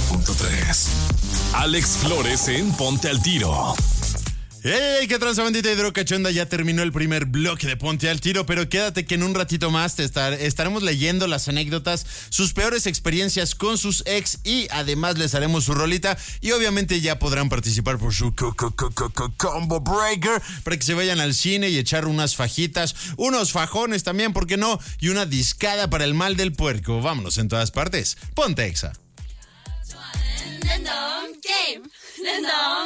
100.3. Alex Flores en Ponte al Tiro. ¡Hey! ¿Qué tranza, bandita hidrocachonda? Ya terminó el primer bloque de Ponte al Tiro, pero quédate que en un ratito más estaremos leyendo las anécdotas, sus peores experiencias con sus ex y además les haremos su rolita y obviamente ya podrán participar por su combo breaker para que se vayan al cine y echar unas fajitas, unos fajones también, ¿por qué no? Y una discada para el mal del puerco. Vámonos en todas partes. Ponte Exa. Random game. Random